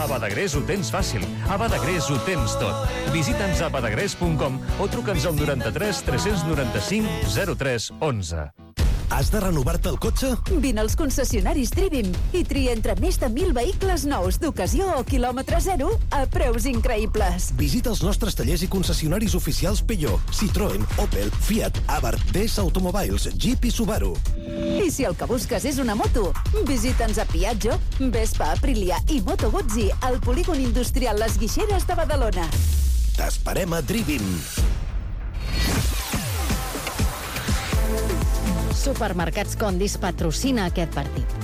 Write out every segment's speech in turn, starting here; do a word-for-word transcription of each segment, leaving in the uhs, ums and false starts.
A Badagrés ho tens fàcil. A Badagrés ho tens tot. Visita'ns a badagrés punt com o truca'ns al noranta-tres tres noranta-cinc zero tres onze. Has de renovar-te el cotxe? Vine als concessionaris Trivim i tria entre més de mil vehicles nous d'ocasió o quilòmetre zero a preus increïbles. Visita els nostres tallers i concessionaris oficials Peugeot, Citroën, Opel, Fiat, Abarth, D S Automobiles, Jeep i Subaru. I si el que busques és una moto, visita'ns a Piaggio, Vespa, Aprilia i Moto Guzzi al polígon industrial Les Guixeres de Badalona. T'esperem a Trivim. Supermercats Condis patrocina aquest partit.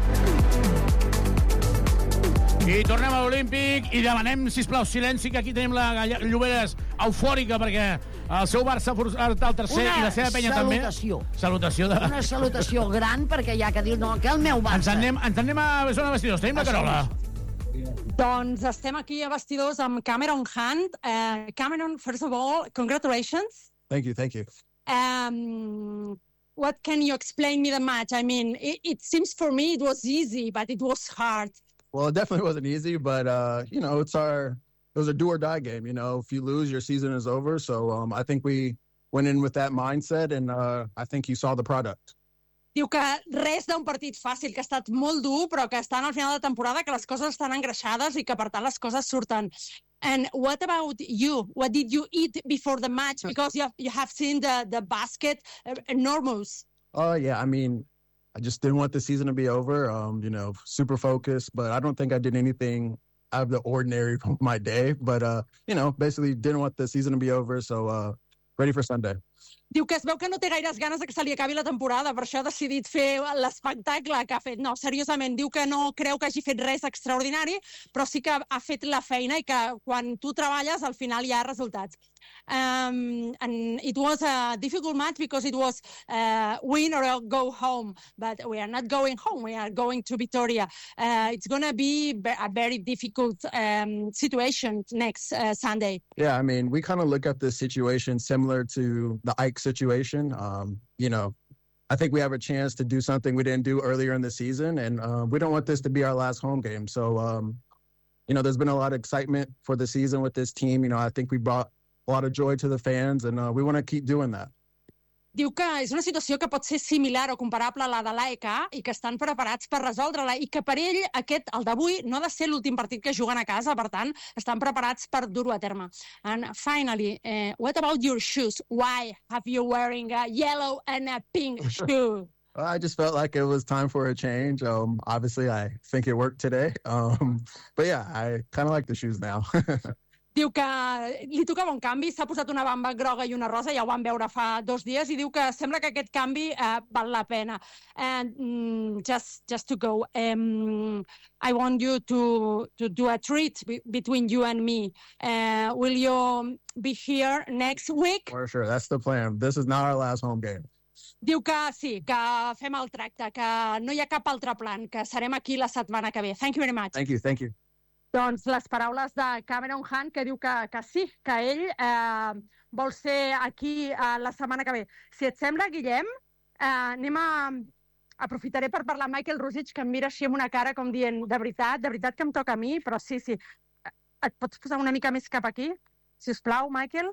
I tornem a l'Olímpic i demanem, sisplau, silenci, que aquí tenim la Lloberes eufòrica perquè el seu Barça ha forçat el tercer una i la seva penya també. salutació. Salutació. De... Una salutació gran perquè hi ha que dir no, que el meu Barça. Ens anem, ens anem a zona de vestidors. Tenim la Carola. Doncs estem aquí a vestidors amb Cameron Hunt. Uh, Cameron, first of all, congratulations. Thank you, thank you. Um, what can you explain me the match? I mean, it, it seems for me it was easy, but it was hard. Well, it definitely wasn't easy, but, uh, you know, it's our, it was a do or die game. You know, if you lose, your season is over. So um, I think we went in with that mindset, and uh, I think you saw the product. Diu que res d'un partit fàcil, que ha estat molt dur, però que estan al final de temporada, que les coses estan engreixades i que, per tant, les coses surten. And what about you? What did you eat before the match? Because you have, you have seen the, the basket uh, enormous. Oh, uh, yeah. I mean, I just didn't want the season to be over. Um, you know, super focused, but I don't think I did anything out of the ordinary from my day. But, uh, you know, basically didn't want the season to be over, so uh, ready for Sunday. Diu que es veu que no té gaires ganes de que se li acabi la temporada, per això ha decidit fer l'espectacle que ha fet. No, seriosament, diu que no creu que hagi fet res extraordinari, però sí que ha fet la feina i que quan tu treballes al final hi ha resultats. Um, and it was a difficult match because it was uh, win or go home, but we are not going home, we are going to Vitoria. Uh, it's going to be a very difficult um, situation next uh, Sunday. Yeah, I mean, we kind of look at this situation similar to the Ike situation. Um, you know, I think we have a chance to do something we didn't do earlier in the season, and uh, we don't want this to be our last home game. So, um, you know, there's been a lot of excitement for the season with this team. You know, I think we brought a lot of joy to the fans, and uh, we want to keep doing that. Diu que és una situació que pot ser similar o comparable a la de l'A E K i que estan preparats per resoldre-la i que per ell aquest, el d'avui, no ha de ser l'últim partit que juguen a casa, per tant, estan preparats per dur-ho a terme. And finally, uh, what about your shoes? Why have you wearing a yellow and a pink shoe? I just felt like it was time for a change. Um, obviously, I think it worked today. Um, but yeah, I kind of like the shoes now. Diu que li tocava un canvi, s'ha posat una bamba groga i una rosa, ja ho vam veure fa dos dies, i diu que sembla que aquest canvi uh, val la pena. And um, just, just to go, um, I want you to, to do a treat be- between you and me. Uh, will you be here next week? For sure, that's the plan. This is not our last home game. Diu que sí, que fem el tracte, que no hi ha cap altre plan, que serem aquí la setmana que ve. Thank you very much. Thank you, thank you. Doncs les paraules de Cameron Hunt, que diu que, que sí, que ell eh, vol ser aquí eh, la setmana que ve. Si et sembla, Guillem, eh, anem a... aprofitaré per parlar amb Michael Rusic, que em mira així amb una cara com dient, de veritat, de veritat que em toca a mi, però sí, sí. Et pots posar una mica més cap aquí? Si us plau, Michael?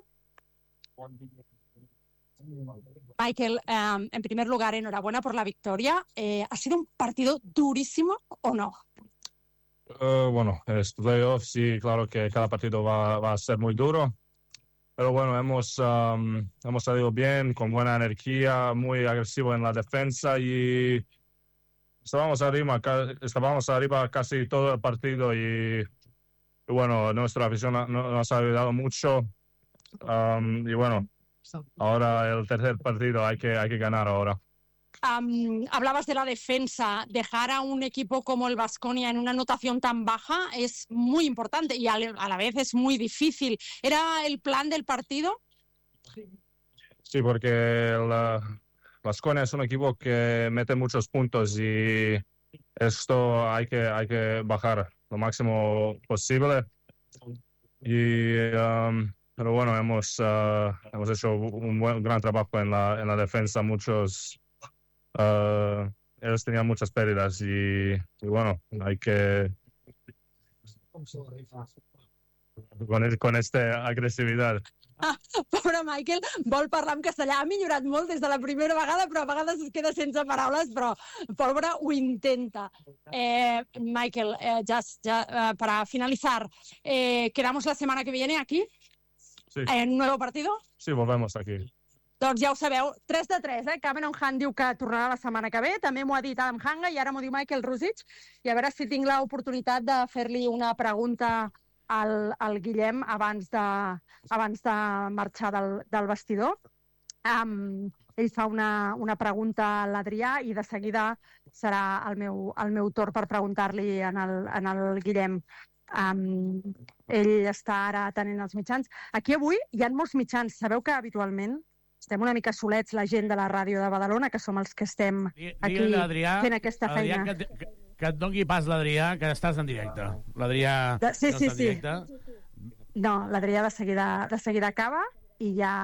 Michael, eh, en primer lugar, enhorabuena por la victoria. Eh, ¿Ha sido un partido durísimo o no? Uh, bueno, es playoff, sí, claro que cada partido va, va a ser muy duro, pero bueno, hemos, um, hemos salido bien, con buena energía, muy agresivo en la defensa y estábamos arriba, estábamos arriba casi todo el partido y, y bueno, nuestra afición no, nos ha ayudado mucho um, y bueno, ahora el tercer partido hay que, hay que ganar ahora. Um, hablabas de la defensa. Dejar a un equipo como el Baskonia en una anotación tan baja es muy importante y a la vez es muy difícil. ¿Era el plan del partido? Sí, porque el Baskonia es un equipo que mete muchos puntos y esto hay que, hay que bajar lo máximo posible. Y, um, pero bueno, hemos, uh, hemos hecho un buen, gran trabajo en la, en la defensa. Muchos... Uh, ellos tenían muchas pérdidas y, y bueno, hay que Con, con esta agresividad. Ah, pobre Michael, vol parlar en castellà. Ha millorat molt des de la primera vegada, però a vegades es queda sense paraules, però pobre ho intenta. Eh, Michael, eh, ya, ya, eh, para finalizar, eh, ¿quedamos la semana que viene aquí? Sí. ¿En un nuevo partido? Sí, volvemos aquí. Doncs ja ho sabeu, tres de tres, eh? Cameron Hunt diu que tornarà la setmana que ve, també m'ho ha dit Adam Hanga i ara m'ho diu Michael Ruzic, i a veure si tinc l'oportunitat de fer-li una pregunta al, al Guillem abans de, abans de marxar del, del vestidor. Um, ell fa una, una pregunta a l'Adrià i de seguida serà el meu, el meu torn per preguntar-li en el, en el Guillem. Um, ell està ara atenent els mitjans. Aquí avui hi ha molts mitjans. Sabeu que habitualment estem una mica solets, la gent de la ràdio de Badalona, que som els que estem aquí fent aquesta Adrià, feina. que, que, que et doni pas l'Adrià, que estàs en directe. L'Adrià De- sí, no sí, està en sí. directe. No, l'Adrià de seguida, de seguida acaba i ja,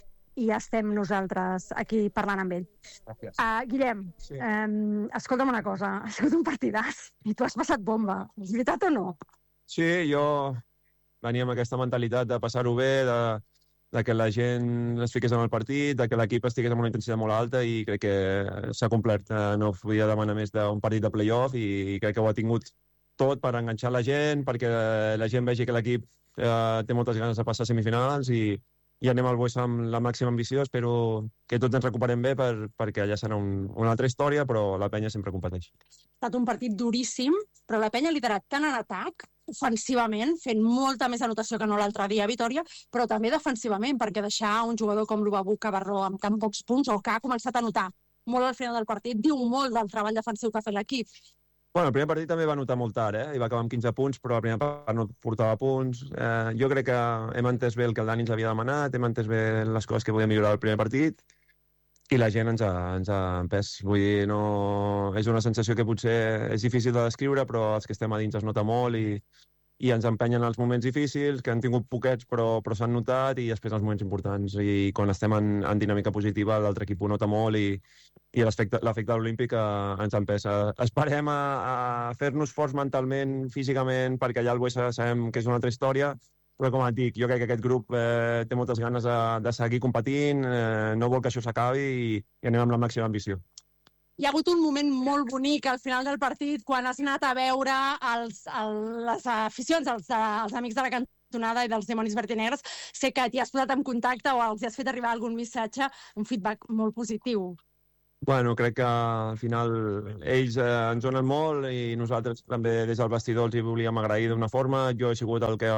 i ja estem nosaltres aquí parlant amb ell. Gràcies. Uh, Guillem, Sí. um, escolta'm una cosa, ha sigut un partidàs i tu has passat bomba. És veritat o no? Sí, jo venia amb aquesta mentalitat de passar-ho bé, de, de que la gent es fiqués en el partit, de que l'equip estigués amb una intensitat molt alta i crec que s'ha complert. Eh, No podia demanar més d'un partit de play-off i crec que ho ha tingut tot per enganxar la gent, perquè la gent vegi que l'equip eh, té moltes ganes de passar a semifinals i, i anem al Buesa amb la màxima ambició. Espero que tots ens recuperem bé per, perquè allà serà un, una altra història, però la penya sempre competeix. Ha estat un partit duríssim, però la penya ha liderat tant en atac, ofensivament, fent molta més anotació que no l'altre dia a Vitòria, però també defensivament, perquè deixar un jugador com l'Ubabu Cabarró amb tan pocs punts, o que ha començat a notar molt al final del partit, diu molt del treball defensiu que ha fet l'equip. Bueno, el primer partit també va notar molt tard, eh? I va acabar amb quinze punts, però el primer part no portava punts. Eh, jo crec que hem entès bé el que el Dani ens havia demanat, hem entès bé les coses que podíem millorar al primer partit, i la gent ens ha, ens ha empès. Vull dir, no... és una sensació que potser és difícil de descriure, però els que estem a dins es nota molt i, i ens empenyen els moments difícils, que han tingut poquets però, però s'han notat, i després els moments importants. I quan estem en, en dinàmica positiva, l'altre equip ho nota molt i, i l'efecte de l'Olímpic eh, ens ha empès. Eh, esperem a, a fer-nos forts mentalment, físicament, perquè allà al Buesa sabem que és una altra història, però com et dic, jo crec que aquest grup eh, té moltes ganes de, de seguir competint, eh, no vol que això s'acabi i, i anem amb la màxima ambició. Hi ha hagut un moment molt bonic al final del partit quan has anat a veure els, el, les aficions, els, els amics de la cantonada i dels Dimonis Vertinegres. Sé que t'hi has posat en contacte o els has fet arribar algun missatge, un feedback molt positiu. Bueno, crec que al final ells eh, ens donen molt i nosaltres també des del vestidor els hi volíem agrair d'una forma. Jo he sigut el que,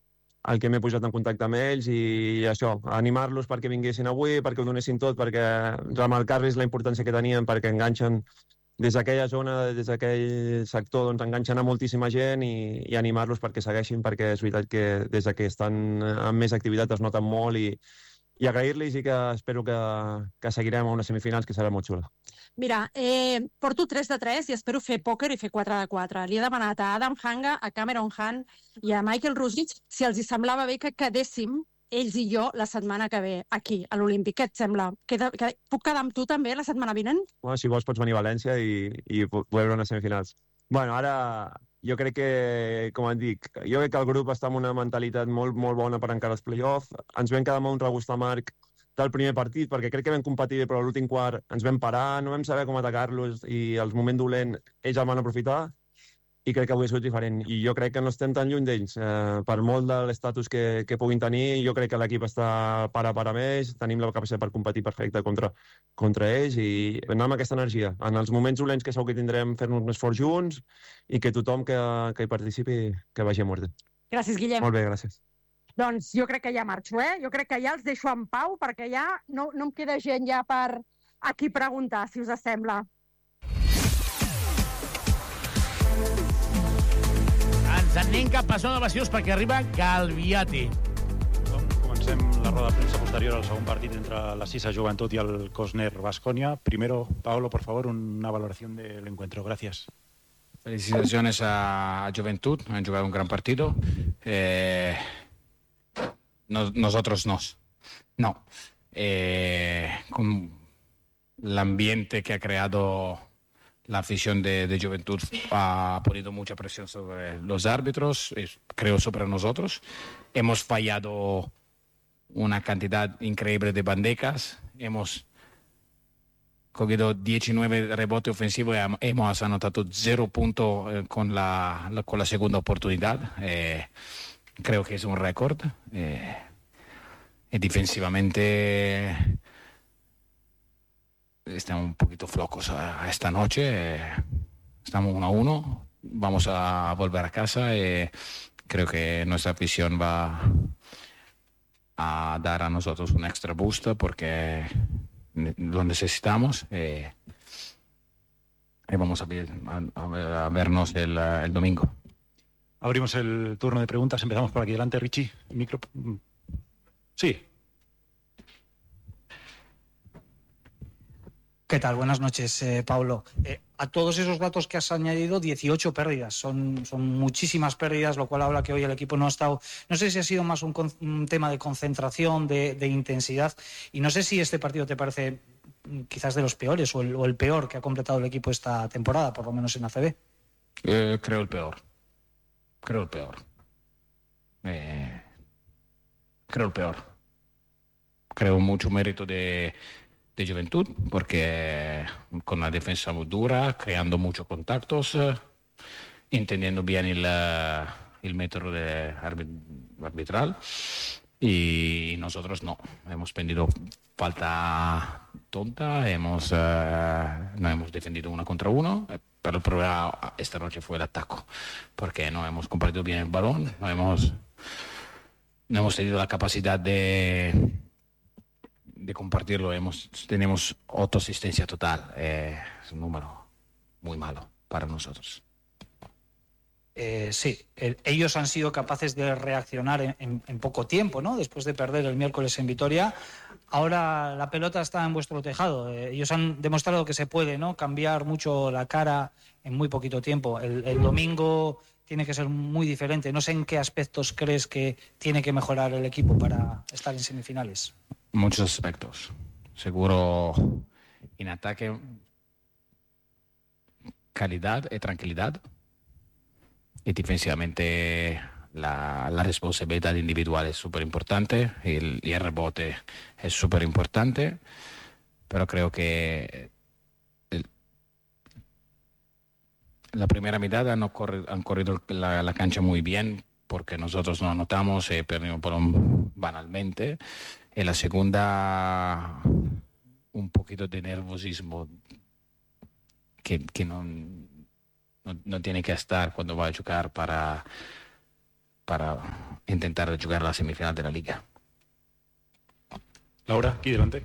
el que m'he posat en contacte amb ells i això, animar-los perquè vinguessin avui, perquè ho donessin tot, perquè remarcar-los la importància que tenien, perquè enganxen des d'aquella zona, des d'aquell sector, doncs enganxen a moltíssima gent i, i animar-los perquè segueixin, perquè és veritat que des que estan amb més activitat es noten molt i, i agrair-los i que espero que, que seguirem a unes semifinals que serà molt xula. Mira, eh, porto tres de tres i espero fer pòquer i fer quatre de quatre. Li he demanat a Adam Hanga, a Cameron Hunt i a Michael Ruzic si els hi semblava bé que quedéssim ells i jo la setmana que ve aquí, a l'Olímpic. Què et sembla? Queda, queda, puc quedar amb tu també la setmana vinent? Bueno, si vols pots venir a València i, i veure unes semifinals. Bueno, ara jo crec que, com et dic, jo crec que el grup està amb una mentalitat molt, molt bona per encara els play-off. Ens vam quedar amb un regust amarg del primer partit, perquè crec que vam competir bé, però a l'últim quart ens vam parar, no vam saber com atacar-los i els moments dolents ells el van aprofitar i crec que avui ha sigut diferent. I jo crec que no estem tan lluny d'ells. Eh, per molt de l'estatus que, que puguin tenir, jo crec que l'equip està para para amb ells, tenim la capacitat per competir perfecte contra, contra ells i anar amb aquesta energia. En els moments dolents que segur que tindrem fer-nos més forts junts i que tothom que, que hi participi que vagi a muerte. Gràcies, Guillem. Molt bé, gràcies. Doncs jo crec que ja marxo, eh? Jo crec que ja els deixo en pau perquè ja no, no em queda gent ja per aquí preguntar, si us sembla. Ens anem cap a zona de vestidors perquè arriba Galviati. Comencem la roda de premsa posterior al segon partit entre la Sisa Joventut y el Cosner Baskonia. Primero, Paolo, por favor, una valoración del encuentro. Gracias. Felicitaciones a Juventud, han jugado un gran partido. Eh, no, nosotros no. No. Eh, con el ambiente que ha creado la afición de, de Juventud ha ponido mucha presión sobre los árbitros, y creo sobre nosotros. Hemos fallado una cantidad increíble de bandecas, hemos cogido diecinueve rebotes ofensivos y hemos anotado cero puntos con la, la, con la segunda oportunidad. Eh, creo que es un récord. Eh, y defensivamente estamos un poquito flojos a, a esta noche. Eh, estamos uno a uno. Vamos a volver a casa y creo que nuestra afición va a dar a nosotros un extra boost porque lo necesitamos. Eh, y vamos a, ver, a, a vernos el, el domingo. Abrimos el turno de preguntas. Empezamos por aquí delante, Richie. Micro. Sí. ¿Qué tal? Buenas noches, eh, Pablo. Eh, a todos esos datos que has añadido, dieciocho pérdidas. Son, son muchísimas pérdidas, lo cual habla que hoy el equipo no ha estado... No sé si ha sido más un, con, un tema de concentración, de, de intensidad, y no sé si este partido te parece quizás de los peores o el, o el peor que ha completado el equipo esta temporada, por lo menos en A C B. Eh, creo el peor. Creo el peor. Eh, creo el peor. Creo mucho mérito de... de Juventud, porque con la defensa muy dura, creando muchos contactos, eh, entendiendo bien el, uh, el método de arbitral, y nosotros no, hemos pedido falta tonta, hemos, uh, no hemos defendido uno contra uno, pero el problema esta noche fue el ataque, porque no hemos compartido bien el balón, no hemos, no hemos tenido la capacidad de de compartirlo. Hemos, tenemos autoasistencia total. Eh, es un número muy malo para nosotros. Eh, sí, eh, ellos han sido capaces de reaccionar en, en, en poco tiempo, ¿no? Después de perder el miércoles en Vitoria. Ahora la pelota está en vuestro tejado. Eh, ellos han demostrado que se puede, ¿no? Cambiar mucho la cara en muy poquito tiempo. El, el domingo tiene que ser muy diferente. No sé en qué aspectos crees que tiene que mejorar el equipo para estar en semifinales. Muchos aspectos. Seguro en ataque, calidad y tranquilidad. Y defensivamente la, la responsabilidad individual es súper importante. El, y el rebote es súper importante. Pero creo que el, la primera mitad han, corri, han corrido la, la cancha muy bien, porque nosotros no anotamos y perdimos por un, banalmente. En la segunda, un poquito de nerviosismo que, que no, no, no tiene que estar cuando va a jugar para, para intentar jugar la semifinal de la Liga. Laura, aquí delante.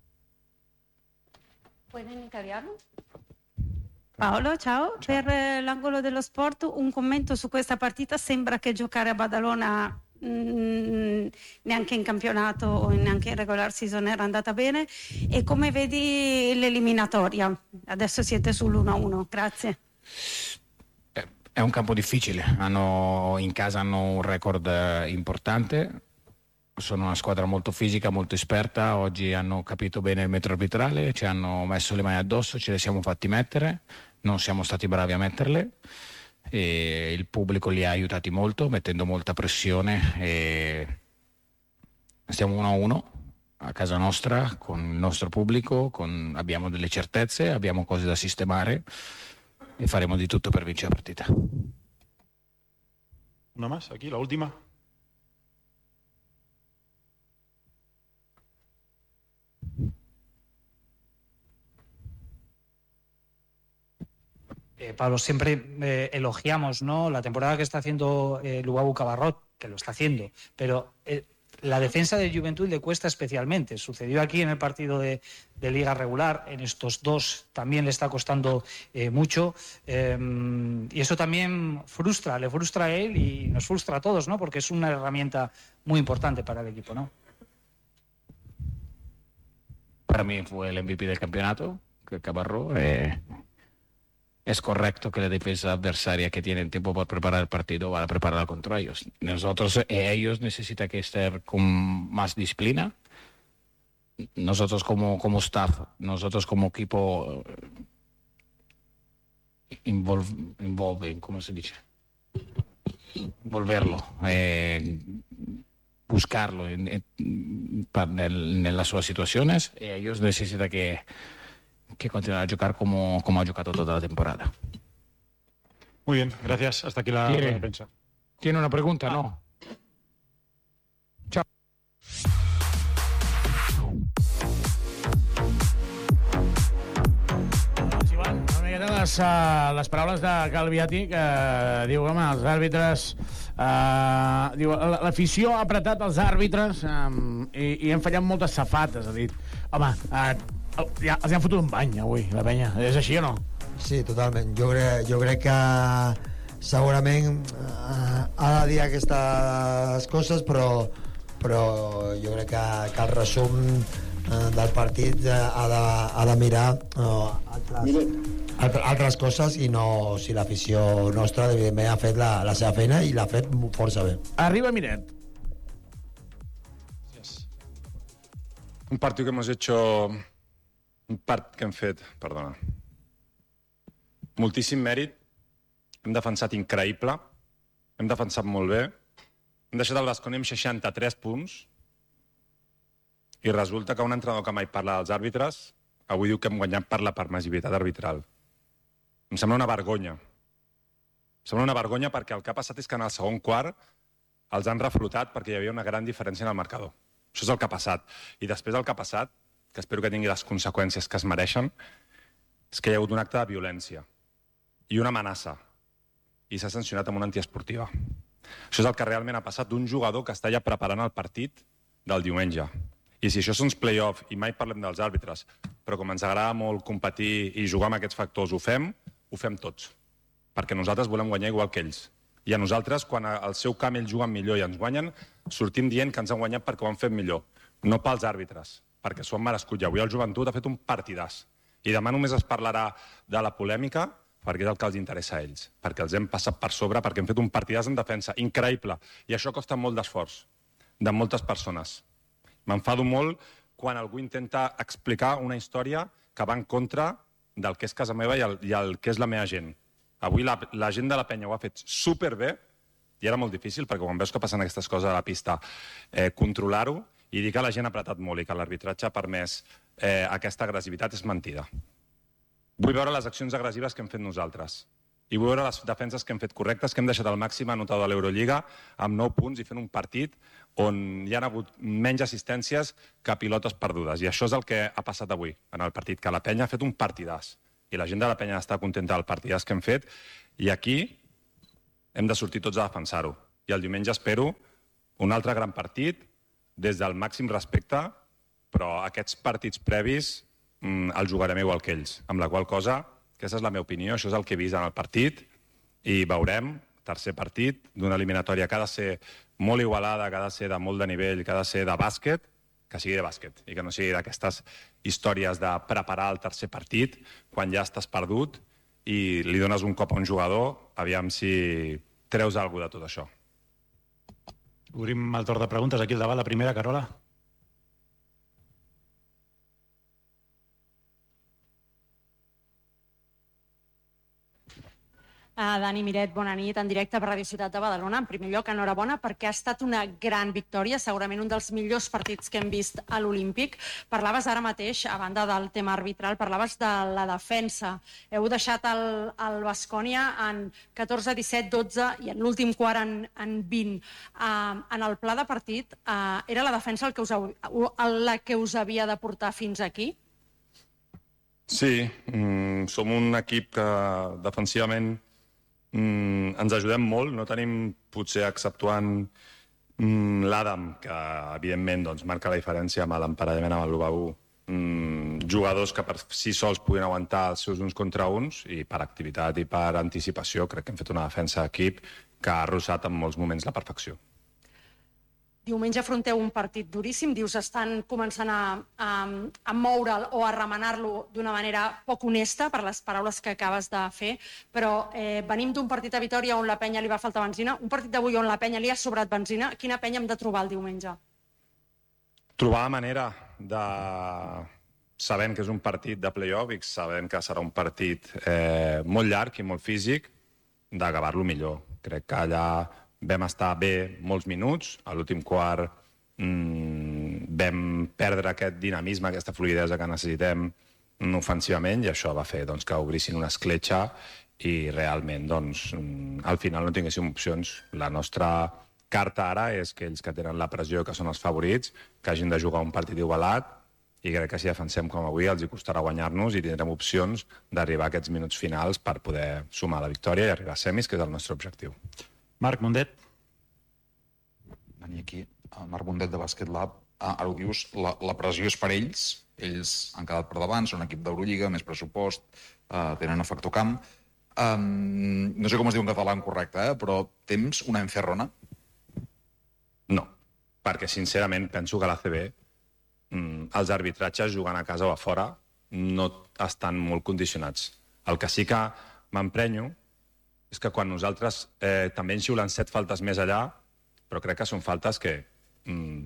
¿Pueden italiano? Paolo, ciao. ciao. Per l'angolo dello sport, un commento su questa partita. Sembra che giocare a Badalona mh, neanche in campionato o neanche in regular season era andata bene. E come vedi l'eliminatoria? Adesso siete sull'uno a uno. Grazie. È un campo difficile. Hanno, in casa hanno un record importante. Sono una squadra molto fisica, molto esperta. Oggi hanno capito bene il metro arbitrale, ci hanno messo le mani addosso, ce le siamo fatti mettere, non siamo stati bravi a metterle, e il pubblico li ha aiutati molto, mettendo molta pressione, e stiamo uno a uno a casa nostra con il nostro pubblico, con... abbiamo delle certezze, abbiamo cose da sistemare e faremo di tutto per vincere la partita. Una más, aquí la última. Eh, Pablo, siempre eh, elogiamos, ¿no?, la temporada que está haciendo eh, Luabu Cabarrot, que lo está haciendo, pero eh, la defensa de Juventud le cuesta especialmente. Sucedió aquí en el partido de, de Liga Regular, en estos dos también le está costando eh, mucho, eh, y eso también frustra, le frustra a él y nos frustra a todos, ¿no?, porque es una herramienta muy importante para el equipo, ¿no? Para mí fue el M V P del campeonato, Cabarrot. Eh... Es correcto que la defensa adversaria que tiene tiempo para preparar el partido va a prepararla contra ellos. Nosotros, eh, ellos necesitan que estar con más disciplina. Nosotros como, como staff, nosotros como equipo involv- involve, come si dice? Volverlo, eh, buscarlo en, en, para el, en las suas situaciones, y ellos necesitan que, que continúen a jugar como, como ha jugado toda la temporada. Muy bien, gracias. Hasta aquí la, ¿Quiere? la prensa. ¿Tiene una pregunta? Ah. No. Chao. Les, uh, les paraules de Calviati, que uh, diu, home, els àrbitres... Uh, diu, l'afició ha apretat els àrbitres um, i, i han fallat moltes safates, ha dit. Home, uh, ja, els han fotut un bany avui, la penya. És així o no? Sí, totalment. Jo crec, jo crec que segurament uh, ha de dir aquestes coses, però, però jo crec que, que el resum uh, del partit uh, ha, de, ha de mirar uh, altres, altres, altres coses i no si l'afició nostra evidentment ha fet la, la seva feina i l'ha fet força bé. Arriba Miret. Un partido que hemos hecho, un part que hem fet, perdona, moltíssim mèrit, hem defensat increïble, hem defensat molt bé, hem deixat el Baskonia amb seixanta-tres punts i resulta que un entrenador que mai parla dels àrbitres avui diu que hem guanyat per la permissivitat arbitral. Em sembla una vergonya. Em sembla una vergonya perquè el que ha passat és que en el segon quart els han reflotat perquè hi havia una gran diferència en el marcador. Això és el que ha passat. I després el que ha passat, que espero que tingui les conseqüències que es mereixen, és que hi ha hagut un acte de violència i una amenaça. I s'ha sancionat amb una antiesportiva. Això és el que realment ha passat d'un jugador que està ja preparant el partit del diumenge. I si això són els play-off, i mai parlem dels àrbitres, però com ens agrada molt competir i jugar amb aquests factors, ho fem, ho fem tots. Perquè nosaltres volem guanyar igual que ells. I a nosaltres, quan al seu camp ells juguen millor i ens guanyen, sortim dient que ens han guanyat perquè ho han fet millor. No pels àrbitres, perquè s'ho han merescut. I avui el Joventut ha fet un partidàs. I demà només es parlarà de la polèmica perquè és el que els interessa a ells. Perquè els hem passat per sobre, perquè hem fet un partidàs en defensa. Increïble. I això costa molt d'esforç de moltes persones. M'enfado molt quan algú intenta explicar una història que va en contra del que és casa meva i el, i el que és la meva gent. Avui la, la gent de la penya ho ha fet superbé i era molt difícil perquè quan veus que passen aquestes coses a la pista, eh, controlar-ho i dir que la gent ha apretat molt i que l'arbitratge ha permès eh, aquesta agressivitat és mentida. Vull veure les accions agressives que hem fet nosaltres i vull veure les defenses que hem fet correctes, que hem deixat el màxim anotador de l'Eurolliga amb nou punts i fent un partit on hi ha hagut menys assistències que pilotes perdudes. I això és el que ha passat avui en el partit, que la penya ha fet un partidàs. I la gent de la penya està contenta del partidàs que hem fet. I aquí hem de sortir tots a defensar-ho. I el diumenge espero un altre gran partit des del màxim respecte, però aquests partits previs mm, els jugarem igual que ells. Amb la qual cosa, aquesta és la meva opinió, això és el que he vist en el partit i veurem, tercer partit d'una eliminatòria que ha de ser molt igualada, que ha de ser de molt de nivell, que ha de ser de bàsquet, que sigui de bàsquet i que no sigui d'aquestes històries de preparar el tercer partit quan ja estàs perdut i li dones un cop a un jugador, aviam si treus alguna cosa de tot això. Obrim el torn de preguntes aquí al davant. La primera, Carola. Uh, Dani Miret, bona nit, en directe per Radio Ciutat de Badalona. En primer lloc, enhorabona, perquè ha estat una gran victòria, segurament un dels millors partits que hem vist a l'Olímpic. Parlaves ara mateix, a banda del tema arbitral, parlaves de la defensa. Heu deixat el, el Baskonia en catorze, disset, dotze i en l'últim quart en, en vint. Uh, en el pla de partit, uh, era la defensa el que us, la que us havia de portar fins aquí? Sí, mm, som un equip que defensivament Mm, ens ajudem molt, no tenim, potser exceptuant mm, l'Adam, que evidentment doncs, marca la diferència amb l'emparellament amb el Lubabu, mm, jugadors que per si sols puguin aguantar els seus uns contra uns i per activitat i per anticipació crec que hem fet una defensa d'equip que ha arrossat en molts moments la perfecció. Diumenge afronteu un partit duríssim, dius, estan començant a, a, a moure'l o a remenar-lo d'una manera poc honesta, per les paraules que acabes de fer, però eh, venim d'un partit a Vitòria on la penya li va faltar benzina, un partit d'avui on la penya li ha sobrat benzina. Quina penya hem de trobar el diumenge? Trobar la manera de sabent que és un partit de play-off i sabent que serà un partit eh, molt llarg i molt físic, d'acabar-lo millor. Crec que allà vam estar bé molts minuts, a l'últim quart mmm, vam perdre aquest dinamisme, aquesta fluidesa que necessitem ofensivament, i això va fer doncs, que obrissin una escletxa i realment doncs, al final no tinguéssim opcions. La nostra carta ara és que ells que tenen la pressió, que són els favorits, que hagin de jugar un partit igualat, i crec que si defensem com avui els hi costarà guanyar-nos i tindrem opcions d'arribar a aquests minuts finals per poder sumar la victòria i arribar a semis, que és el nostre objectiu. Marc Mundet. Dani, aquí, Marc Mundet de Basket Lab. Ara ho dius, la, la pressió és per ells, ells han quedat per davant, són un equip d'Eurolliga, més pressupost, uh, tenen efecte camp. Um, no sé com es diu en català en correcte, eh? Però temps una encerrona? No, perquè sincerament penso que l'A C B els arbitratges jugant a casa o a fora no estan molt condicionats. El que sí que m'emprenyo és que quan nosaltres eh, també ens xiulen set faltes més allà, però crec que són faltes que mm,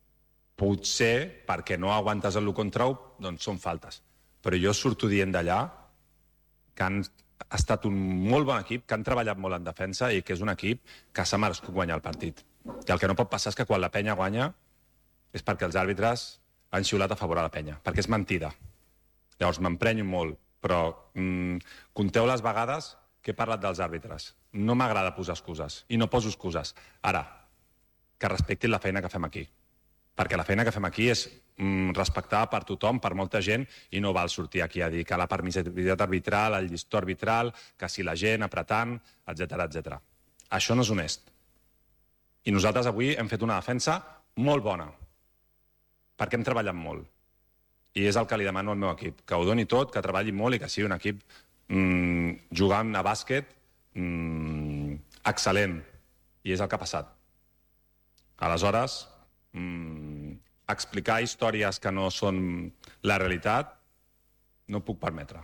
potser perquè no aguantes l'u contra u, doncs són faltes. Però jo surto dient d'allà que han estat un molt bon equip, que han treballat molt en defensa i que és un equip que s'ha merescut guanyar el partit. I el que no pot passar és que quan la penya guanya és perquè els àrbitres han xiulat a favor a la penya, perquè és mentida. Llavors, m'emprenyo molt, però mm, compteu les vegades que he parlat dels àrbitres. No m'agrada posar excuses, i no poso excuses. Ara, que respectin la feina que fem aquí. Perquè la feina que fem aquí és mm, respectada per tothom, per molta gent, i no val sortir aquí a dir que la permissivitat arbitral, el llistó arbitral, que si la gent apretant, etcètera, etcètera. Això no és honest. I nosaltres avui hem fet una defensa molt bona, perquè hem treballat molt. I és el que li demano al meu equip, que ho doni tot, que treballi molt i que sigui un equip mmm, jugant a bàsquet mmm, excel·lent. I és el que ha passat. Aleshores, mmm, explicar històries que no són la realitat no puc permetre.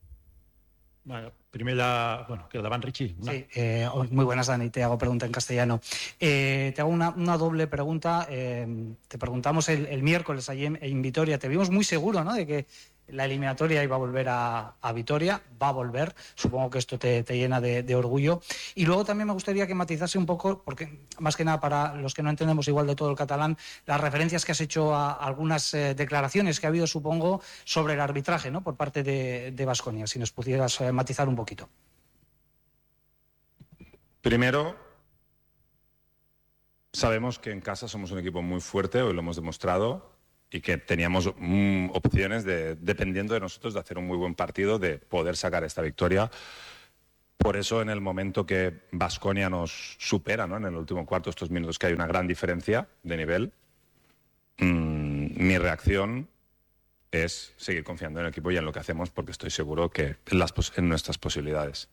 Bueno, primer la, bueno, que el davant Richie. Una. Sí, eh, muy buenas, Dani. Te hago pregunta en castellano. Eh, te hago una, una doble pregunta. Eh, te preguntamos el, el miércoles allí en, en Vitoria. Te vimos muy seguro, ¿no?, de que la eliminatoria iba a volver a, a Vitoria. Va a volver. Supongo que esto te, te llena de, de orgullo. Y luego también me gustaría que matizase un poco, porque más que nada para los que no entendemos igual de todo el catalán, las referencias que has hecho a algunas eh, declaraciones que ha habido, supongo, sobre el arbitraje, ¿no?, por parte de Baskonia. Si nos pudieras eh, matizar un poquito. Primero, sabemos que en casa somos un equipo muy fuerte, hoy lo hemos demostrado, y que teníamos mm, opciones, de, dependiendo de nosotros, de hacer un muy buen partido, de poder sacar esta victoria. Por eso, en el momento que Baskonia nos supera, ¿no?, en el último cuarto, estos minutos que hay una gran diferencia de nivel, mmm, mi reacción es seguir confiando en el equipo y en lo que hacemos, porque estoy seguro que en, las, en nuestras posibilidades.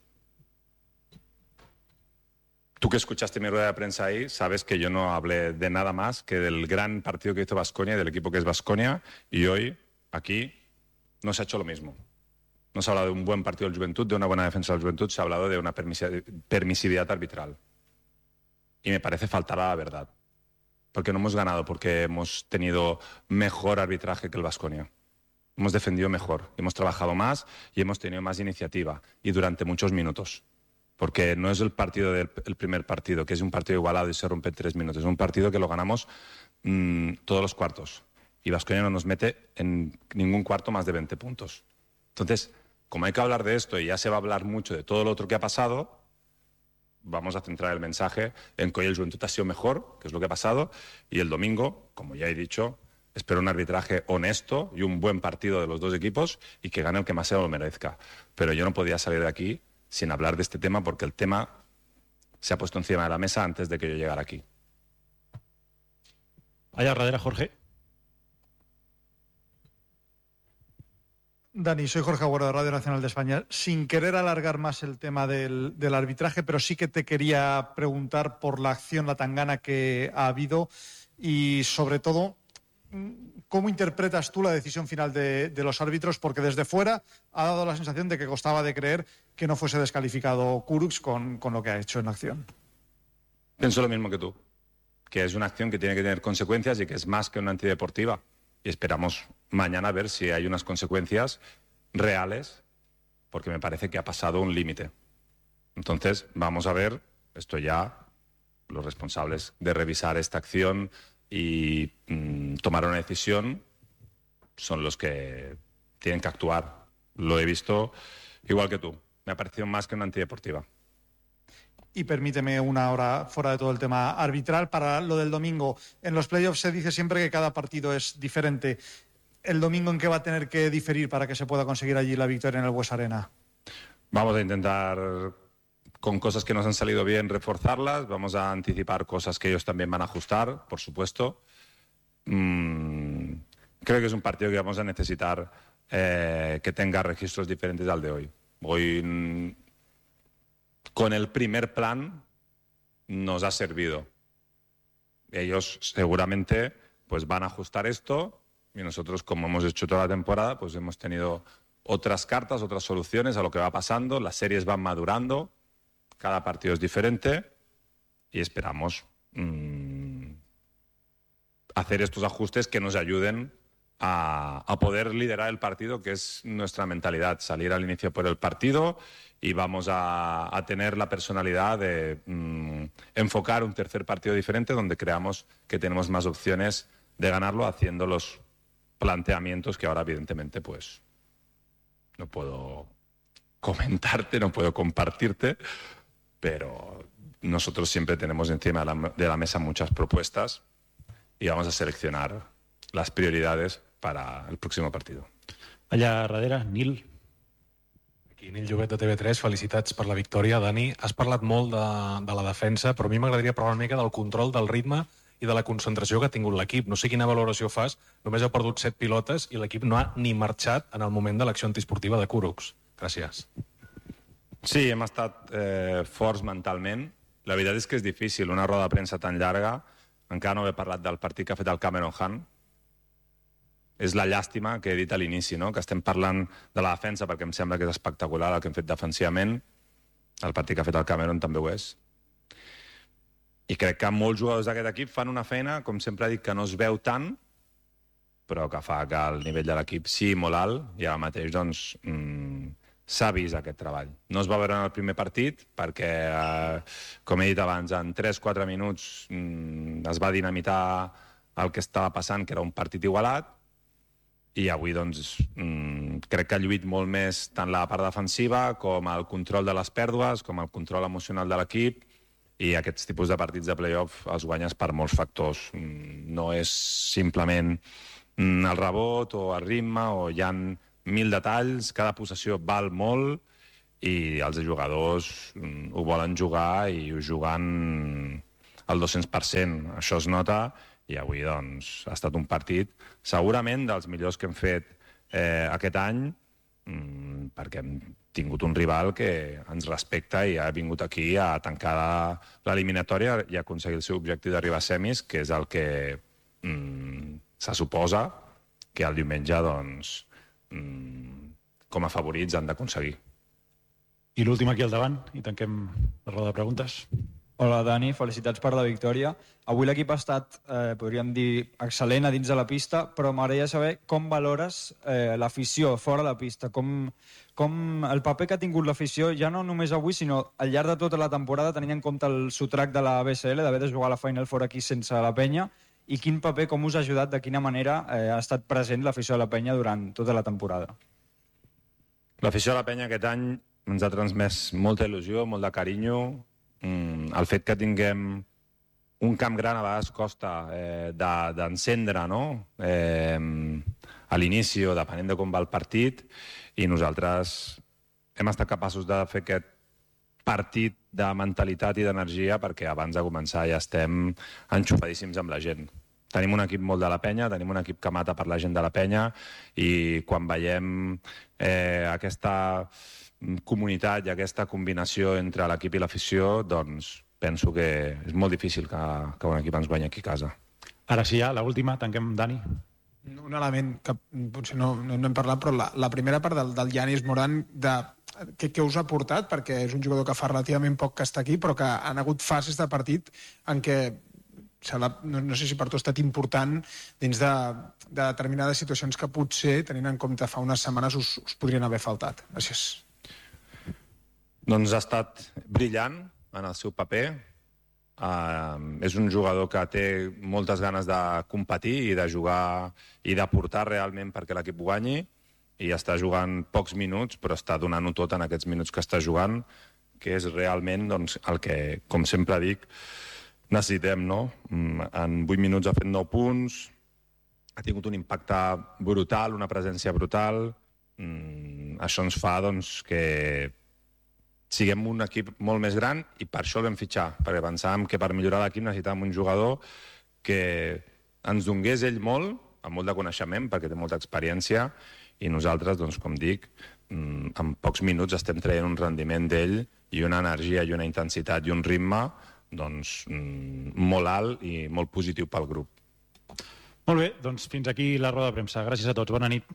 Tú que escuchaste mi rueda de prensa ahí, sabes que yo no hablé de nada más que del gran partido que hizo Baskonia y del equipo que es Baskonia, y hoy, aquí, no se ha hecho lo mismo. No se ha hablado de un buen partido del Juventud, de una buena defensa del Juventud, se ha hablado de una permisividad arbitral. Y me parece faltar a la verdad. Porque no hemos ganado, porque hemos tenido mejor arbitraje que el Baskonia. Hemos defendido mejor, hemos trabajado más y hemos tenido más iniciativa, y durante muchos minutos. Porque no es el partido del el primer partido, que es un partido igualado y se rompe en tres minutos. Es un partido que lo ganamos mmm, todos los cuartos. Y Baskonia no nos mete en ningún cuarto más de veinte puntos. Entonces, como hay que hablar de esto y ya se va a hablar mucho de todo lo otro que ha pasado, vamos a centrar el mensaje en que hoy el Juventud ha sido mejor, que es lo que ha pasado, y el domingo, como ya he dicho, espero un arbitraje honesto y un buen partido de los dos equipos y que gane el que más se lo merezca. Pero yo no podía salir de aquí sin hablar de este tema, porque el tema se ha puesto encima de la mesa antes de que yo llegara aquí. Allá radera, Jorge. Dani, soy Jorge Agüero de Radio Nacional de España. Sin querer alargar más el tema del, del arbitraje, pero sí que te quería preguntar por la acción, la tangana que ha habido, y sobre todo, ¿cómo interpretas tú la decisión final de, de los árbitros? Porque desde fuera ha dado la sensación de que costaba de creer que no fuese descalificado Kurucs con, con lo que ha hecho en acción. Pienso lo mismo que tú, que es una acción que tiene que tener consecuencias y que es más que una antideportiva. Y esperamos mañana a ver si hay unas consecuencias reales, porque me parece que ha pasado un límite. Entonces, vamos a ver, esto ya, los responsables de revisar esta acción y mmm, tomar una decisión son los que tienen que actuar. Lo he visto igual que tú. Me ha parecido más que una antideportiva. Y permíteme una hora fuera de todo el tema arbitral para lo del domingo. En los playoffs se dice siempre que cada partido es diferente. ¿El domingo en qué va a tener que diferir para que se pueda conseguir allí la victoria en el Bues Arena? Vamos a intentar, con cosas que nos han salido bien, reforzarlas. Vamos a anticipar cosas que ellos también van a ajustar, por supuesto. Mm, creo que es un partido que vamos a necesitar eh, que tenga registros diferentes al de hoy. Hoy, mm, con el primer plan, nos ha servido. Ellos seguramente pues, van a ajustar esto y nosotros, como hemos hecho toda la temporada, pues hemos tenido otras cartas, otras soluciones a lo que va pasando. Las series van madurando, cada partido es diferente y esperamos mmm, hacer estos ajustes que nos ayuden a, a poder liderar el partido, que es nuestra mentalidad, salir al inicio por el partido, y vamos a, a tener la personalidad de mmm, enfocar un tercer partido diferente donde creamos que tenemos más opciones de ganarlo haciendo los planteamientos que ahora evidentemente pues no puedo comentarte, no puedo compartirte, pero nosotros siempre tenemos encima de la, de la mesa muchas propuestas y vamos a seleccionar las prioridades para el próximo partido. Allà darrere, Nil. Aquí, Nil Llobet de T V tres, felicitats per la victòria. Dani, has parlat molt de, de la defensa, però a mi m'agradaria parlar una mica del control, del ritme i de la concentració que ha tingut l'equip. No sé quina valoració fas, només ha perdut set pilotes i l'equip no ha ni marxat en el moment de l'acció antiesportiva de Kurucs. Gràcies. Sí, hem estat eh, forts mentalment. La veritat és que és difícil, una roda de premsa tan llarga. Encara no he parlat del partit que ha fet el Cameron Hunt. És la llàstima que he dit a l'inici, no? Que estem parlant de la defensa perquè em sembla que és espectacular el que hem fet defensivament. El partit que ha fet el Cameron també ho és. I crec que molts jugadors d'aquest equip fan una feina, com sempre he dit, que no es veu tant, però que fa que el nivell de l'equip sigui molt alt, i ara mateix doncs, mmm, s'ha vist aquest treball. No es va veure en el primer partit perquè, eh, com he dit abans, en tres quatre minuts mmm, es va dinamitar el que estava passant, que era un partit igualat, i avui doncs, mmm, crec que ha lluit molt més tant la part defensiva com el control de les pèrdues, com el control emocional de l'equip, i aquests tipus de partits de play-off els guanyes per molts factors. No és simplement el rebot o el ritme, o hi ha mil detalls, cada possessió val molt i els jugadors ho volen jugar i ho juguen al dos-cents per cent. Això es nota i avui doncs, ha estat un partit segurament dels millors que hem fet eh, aquest any, mmm, perquè hem tingut un rival que ens respecta i ha vingut aquí a tancar l'eliminatòria i a aconseguir el seu objectiu d'arribar a semis, que és el que mm, se suposa que el diumenge, doncs, mm, com a favorits han d'aconseguir. I l'últim aquí al davant, i tanquem la roda de preguntes. Hola, Dani, felicitats per la victòria. Avui l'equip ha estat, eh, podríem dir, excel·lent a dins de la pista, però m'agradaria saber com valores eh, l'afició fora de la pista, com, com el paper que ha tingut l'afició, ja no només avui, sinó al llarg de tota la temporada, tenint en compte el sotrac de la B C L, d'haver de jugar la Final Four aquí sense la penya, i quin paper, com us ha ajudat, de quina manera eh, ha estat present l'afició de la penya durant tota la temporada. L'afició de la penya aquest any ens ha transmès molta il·lusió, molt de carinyo. Mm, el fet que tinguem un camp gran a vegades costa eh, d'encendre, de, no? Eh, a l'inici o depenent de com va el partit, i nosaltres hem estat capaços de fer aquest partit de mentalitat i d'energia perquè abans de començar ja estem enxufadíssims amb la gent. Tenim un equip molt de la penya, tenim un equip que mata per la gent de la penya, i quan veiem eh, aquesta comunitat i aquesta combinació entre l'equip i l'afició, doncs penso que és molt difícil que, que un equip ens guanyi aquí a casa. Ara sí, ja, l'última, tanquem, Dani. Un element que potser no, no, no hem parlat, però la, la primera part del, del Yanis Moran, de, què, què us ha portat? Perquè és un jugador que fa relativament poc que està aquí, però que han hagut fases de partit en què no, no sé si per tu ha estat important dins de, de determinades situacions que potser, tenint en compte fa unes setmanes, us, us podrien haver faltat. Gràcies. Doncs ha estat brillant en el seu paper. Uh, és un jugador que té moltes ganes de competir i de jugar i d'aportar realment perquè l'equip guanyi, i està jugant pocs minuts, però està donant-ho tot en aquests minuts que està jugant, que és realment doncs, el que, com sempre dic, necessitem, no? En vuit minuts ha fet nou punts, ha tingut un impacte brutal, una presència brutal. Mm, això ens fa doncs, que siguem un equip molt més gran, i per això el vam fitxar, perquè pensàvem que per millorar l'equip necessitàvem un jugador que ens donés ell molt, amb molt de coneixement, perquè té molta experiència, i nosaltres, doncs, com dic, en pocs minuts estem traient un rendiment d'ell i una energia i una intensitat i un ritme doncs, molt alt i molt positiu pel grup. Molt bé, doncs fins aquí la roda de premsa. Gràcies a tots, bona nit.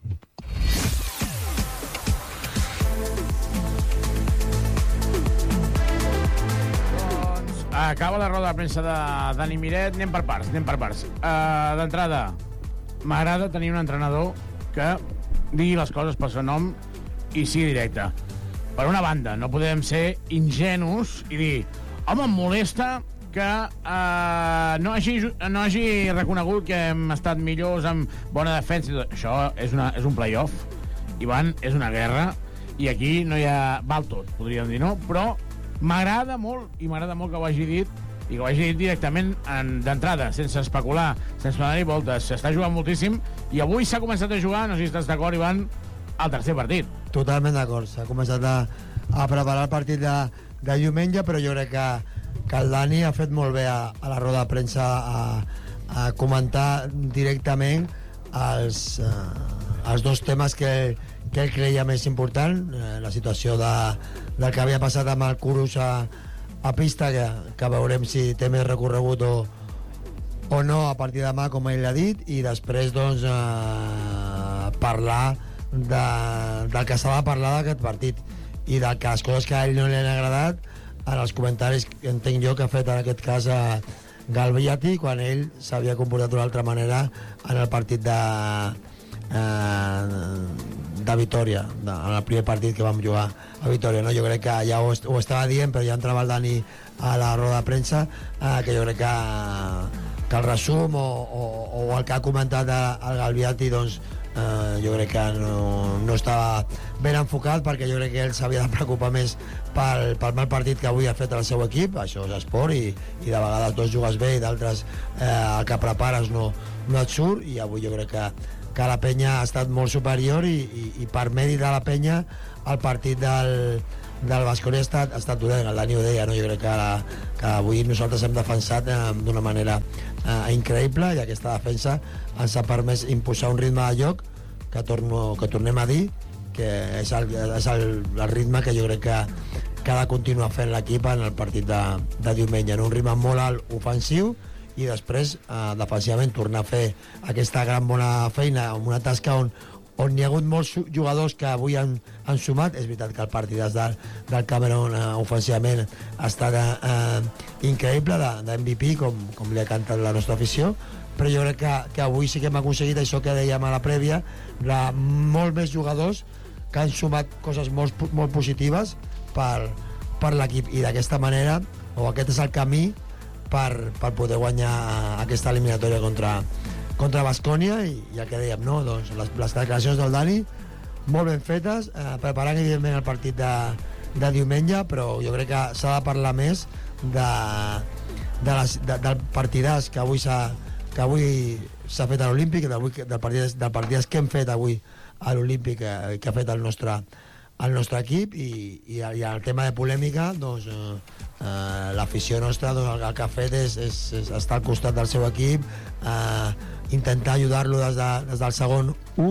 Doncs acaba la roda de premsa de Dani Miret. Anem per parts, anem per parts. Uh, D'entrada, m'agrada tenir un entrenador que digui les coses pel seu nom i sigui directe. Per una banda, no podem ser ingenus i dir, home, em molesta que eh, no, hagi, no hagi reconegut que hem estat millors amb bona defensa. Això és, una, és un play-off, Ivan, és una guerra, i aquí no hi ha... val tot, podríem dir, no? Però m'agrada molt, i m'agrada molt que ho hagi dit, i que ho hagi dit directament d'entrada, sense especular, sense donar-hi voltes. S'està jugant moltíssim, i avui s'ha començat a jugar, no sé si estàs d'acord, Ivan, al tercer partit. Totalment d'acord. S'ha començat a, a preparar el partit de, de diumenge, però jo crec que, que el Dani ha fet molt bé a, a la roda de premsa a, a comentar directament els, uh, els dos temes que, que ell creia més important, uh, la situació de, del que havia passat amb el Kurus a, a pista, que, que veurem si té més recorregut o, o no a partir de demà, com ell ha dit, i després doncs uh, parlar de, del que s'ha de parlar d'aquest partit i de que les coses que a ell no li han agradat en els comentaris que entenc jo que ha fet en aquest cas a Galviati quan ell s'havia comportat d'una altra manera en el partit de eh, de Vitòria, de, en el primer partit que vam jugar a Vitòria, no? Jo crec que ja ho, ho estava dient, però ja entrava el Dani a la roda de premsa, eh, que jo crec que, que el resum o, o, o el que ha comentat el Galviati, doncs Uh, jo crec que no, no estava ben enfocat, perquè jo crec que ell s'havia de preocupar més pel, pel mal partit que avui ha fet el seu equip. Això és esport, i, i de vegades dos jugues bé i d'altres eh, el que prepares no, no et surt, i avui jo crec que, que la penya ha estat molt superior, i, i, i per mèrit de la penya el partit del, del Baskonia ha estat, ha estat dolent. El Dani ho deia, no? Jo crec que, la, que avui nosaltres hem defensat eh, d'una manera eh, increïble, i aquesta defensa ens ha permès imposar un ritme de joc que, torno, que tornem a dir que és, el, és el, el ritme que jo crec que, que ha de continuar fent l'equip en el partit de, de diumenge, en un ritme molt alt ofensiu, i després eh, defensivament tornar a fer aquesta gran bona feina amb una tasca on, on hi ha hagut molts jugadors que avui han, han sumat. És veritat que el partit del, del Cameron eh, ofensivament ha estat eh, increïble, de, de M V P, com, com li ha cantat la nostra afició, però jo crec que, que avui sí que hem aconseguit això que dèiem a la prèvia, de molt més jugadors que han sumat coses molt, molt positives per, per l'equip, i d'aquesta manera, o aquest és el camí per, per poder guanyar aquesta eliminatòria contra, contra Baskonia, i, i el que dèiem, no? Doncs les, les declaracions del Dani molt ben fetes, eh, preparant evidentment el partit de, de diumenge, però jo crec que s'ha de parlar més de, de les, de, del partidàs que avui s'ha que avui s'ha fet a l'Olímpic, del, del partidàs, del partidàs que hem fet avui a l'Olímpic, que, que ha fet el nostre, el nostre equip, i, i, i el tema de polèmica, doncs eh, eh, l'afició nostra, doncs, el, el que ha fet és, és, és estar al costat del seu equip, eh, intentar ajudar-lo des, de, des del segon u,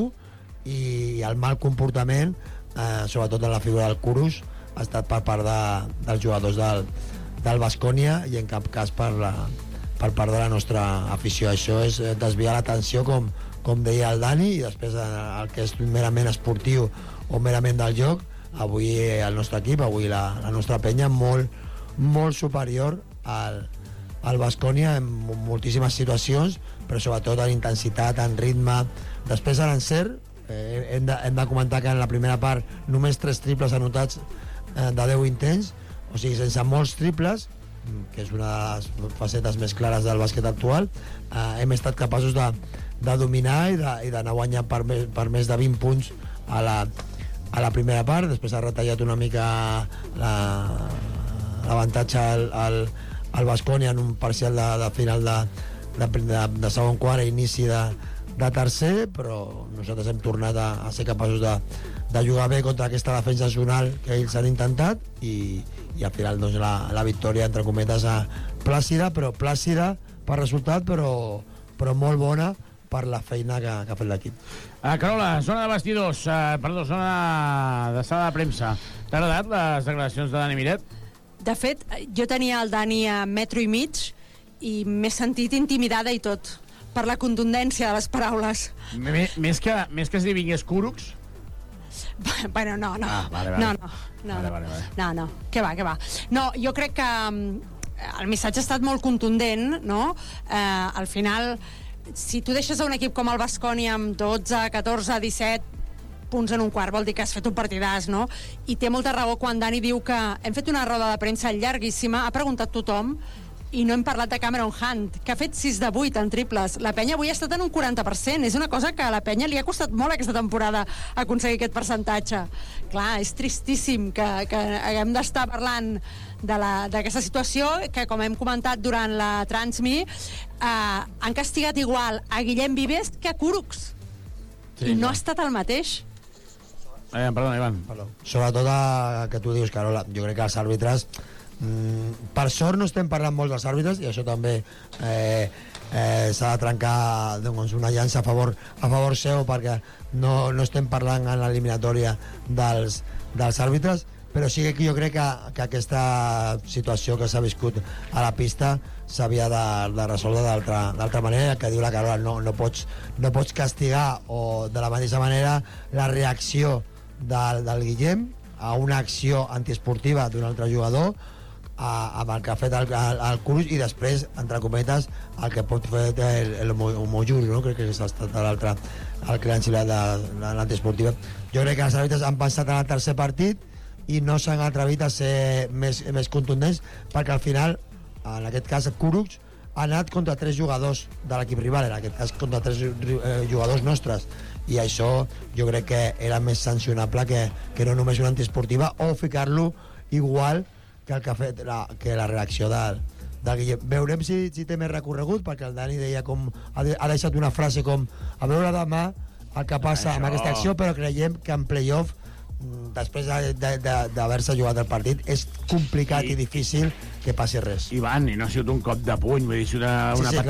i el mal comportament, eh, sobretot en la figura del Kurus, ha estat per part de, dels jugadors del, del Baskonia, i en cap cas per la per part de la nostra afició. Això és desviar l'atenció, com, com deia el Dani, i després el que és merament esportiu o merament del joc, avui el nostre equip, avui la, la nostra penya, molt, molt superior al, al Baskonia en moltíssimes situacions, però sobretot en intensitat, en ritme. Després a l'encert, eh, hem, de, hem de comentar que en la primera part només tres triples anotats eh, de deu intents, o sigui, sense molts triples, que és una de les facetes més clares del bàsquet actual, eh, hem estat capaços de, de dominar i d'anar guanyant per, per més de vint punts a la, a la primera part. Després ha retallat una mica l'avantatge la, al, al, al Baskonia en un parcial de, de final de, de, de, de segon quart i inici de, de tercer, però nosaltres hem tornat a, a ser capaços de, de jugar bé contra aquesta defensa zonal que ells han intentat i, i al final doncs, la, la victòria entre cometes plàcida, però plàcida per resultat, però, però molt bona per la feina que, que ha fet l'equip. Uh, Carola, zona de vestidors, uh, perdó, zona de sala de premsa. T'ha agradat les declaracions de Dani Miret? De fet, jo tenia el Dani a metro i mig i m'he sentit intimidada i tot, per la contundència de les paraules. M més, que, més que es divingués Kurucs? Bueno, no, no. Ah, vale, vale. No, no. No, vale, no. vale, vale. no, no. Què va, què va. No, jo crec que el missatge ha estat molt contundent, no? Eh, al final, si tu deixes a un equip com el Baskonia amb dotze, catorze, disset punts en un quart, vol dir que has fet un partidàs, no? I té molta raó quan Dani diu que hem fet una roda de premsa llarguíssima, ha preguntat tothom, i no hem parlat de Cameron Hunt, que ha fet sis de vuit en triples. La penya avui ha estat en un quaranta per cent. És una cosa que a la penya li ha costat molt aquesta temporada aconseguir aquest percentatge. Clar, és tristíssim que, que haguem d'estar parlant d'aquesta situació que, com hem comentat durant la Transmi, eh, han castigat igual a Guillem Vives que a Kurucs. Sí, I no, no ha estat el mateix. Eh, perdona, Ivan. Perdó. Sobretot a, que tu dius, Carola, jo crec que els àrbitres mm, per sort no estem parlant molt dels àrbitres i això també eh, eh, s'ha de trencar doncs, una llança a favor, a favor seu perquè no, no estem parlant en l'eliminatòria dels, dels àrbitres, però sí que jo crec que, que aquesta situació que s'ha viscut a la pista s'havia de, de resoldre d'altra manera, que diu la Carola, no, no, pots, no pots castigar o de la mateixa manera la reacció del, del Guillem a una acció antiesportiva d'un altre jugador a, amb el que ha fet el, el, el Kurucs i després, entre cometes, el que pot fer el Mojuri, no? Crec que ha estat l'altre el que l'han xiulat de, de l'antiesportiva. Jo crec que els àrbitres han pensat en el tercer partit i no s'han atrevit a ser més, més contundents perquè al final, en aquest cas Kurucs ha anat contra tres jugadors de l'equip rival, en aquest cas contra tres eh, jugadors nostres, i això jo crec que era més sancionable que, que no només una antiesportiva o ficar-lo igual que el que ha fet la, que la reacció del, del Guillem. Veurem si, si té més recorregut, perquè el Dani deia com, ha, de, ha deixat una frase com a veure demà el que passa això amb aquesta acció, però creiem que en playoff després d'haver-se jugat el partit és complicat i, i difícil que passi res. Ivan, i no ha sigut un cop de puny, vull dir, una, una sí, sí, patada